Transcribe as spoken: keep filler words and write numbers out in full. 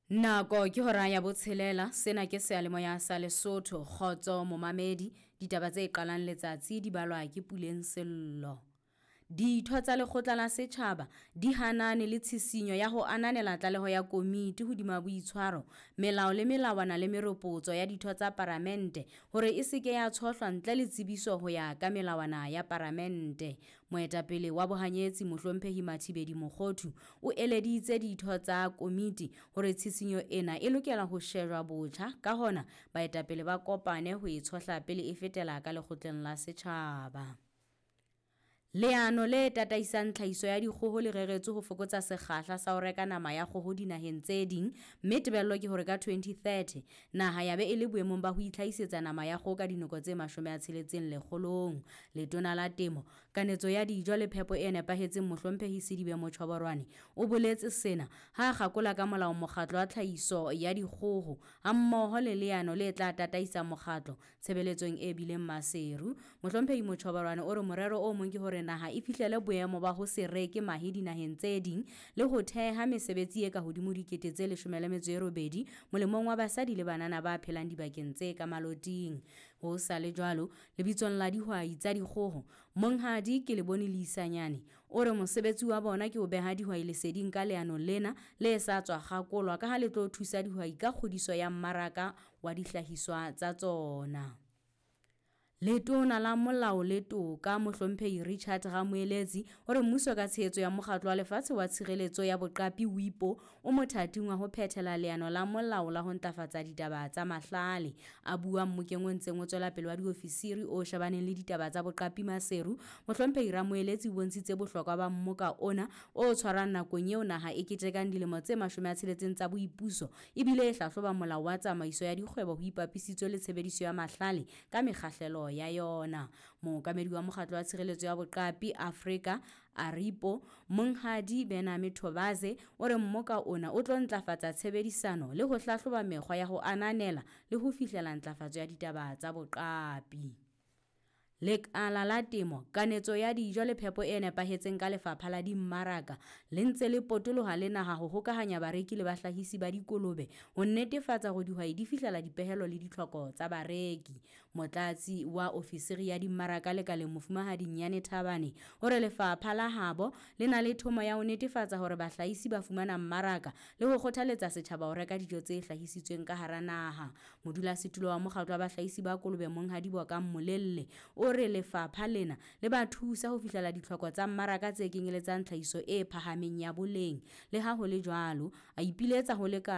Nako ke hora ya botshelela, sena ke sealemoya sa Lesotho. Kgotso momamedi, ditaba tse qalang letsatsi di balwa ke Puleng Sello. Ditho tsa lekgotla la setjhaba di hanane le tshisinyo ya ho ananela tlaleho ya komiti hodima boitshwaro, melao le melawana le meropotso ya ditho tsa paramente hore e seke ya tshohlwa ntle le tsebiso ho ya ka melawana ya paramente. Moetapele wa bohanyetsi Mohlomphehi Mathibedi Mokgothu o eleditse ditho tsa komiti hore tshisinyo ena e lokela ho shejwa botjha, ka hona baetapele ba kopane ho e tshohla pele e fetela ka lekgotleng la setjhaba. Leano le tataisang tlhahiso ya dikgoho le reretswe ho fokotsa sekgahla sa ho reka nama ya kgoho dinaheng tse ding, mme tebello ke hore ka twenty thirty naha ya be e le boemong ba ho itlhahisetsa nama ya kgoho ka dinoko tse mashome a tsheletseng lekgolong. Letona la temo, kanetso ya dijo le phepo e nepahetseng Mohlomphehi Sidibe Motshoborwane o boletse sena ha kgakola ka molao mokgatlo wa tlhahiso ya dikgoho hammoho le leano le tla tataisa mokgatlo tshebeletsong e bileng maseru. Mohlomphehi Motshoborwane o re morero o mong ke hore naha e fihlele boemo ba ho se reke mahe dinaheng tse ding le ho theha mesebetsi e ka hodimo dikete tse leshome le metso e robedi molemong wa basadi le banana ba phelang dibakeng tse ka maloting. Ho sa le jwalo, lebitsong la dihwai tsa dikgoho, Monghadi ke le bone Leisanyane o re mosebetsi wa bona ke ho beha dihwai leseding ka leano lena le sa tswa kgakolwa ka ha le tlo thusa dihwai ka kgodiso ya mmaraka wa dihlahiswa tsa tsona. Letona la molao le toka Mohlomphehi Richard Ramoeletsi hore mmuso ka tshehetso ya mokgatlo wa lefatshe wa tshireletso ya boqapi W I P O o mothating wa ho phethela leano la molao la ho ntlafatsa ditaba tsa mahlale. A buang mokengong tse ngo tswela pele wa diofisiri o shebaneng le ditaba tsa boqapi maseru, Mohlomphehi Ramoeletsi o bontshitse bohlokwa ba mmoka ona o tshwarang nakong eo naha e ketekang dilemo tse mashome a tsheletseng tsa boipuso ebile e hlahloba molao wa tsamaiso ya dikgwebo ho ipapisitswe le tshebediso ya mahlale ka mekgahlelo ya yona. Mookamedi wa mokgatlo wa tshireletso ya boqapi Afrika Aripo, Monghadi Benami Thobaze o re mmoka ona o tlo ntlafatsa tshebedisano le ho hlahloba mekgwa ya ho ananela le ho fihlela ntlafatso ya ditaba tsa boqapi. Lekala la temo, kanetso ya dijo le phepo e nepahetseng ka lefapha la dimmaraka le ntse le potoloha le naha ho hokahanya bareki le bahlahisi ba dikolobe ho netefatsa hore dihwai di fihlela dipehelo le ditlhoko tsa bareki. Motlatsi wa ofisiri ya dimmaraka lekaleng Mofumahadi Nyane Thabane hore lefapha la habo le na le thomo ya ho netefatsa hore bahlahisi ba fumana mmaraka le ho kgothaletsa setjhaba ho reka dijo tse hlahisitsweng ka hara naha. Modulasetulo wa mokgatlo wa bahlahisi ba kolobe Monghadi Bokamolelle o re lefapha lena le ba thusa ho fihlela ditlhoko tsa mmaraka tse kenyeletsang tlhahiso e phahameng ya boleng. Le ha ho le jwalo, a ipiletsa ho leka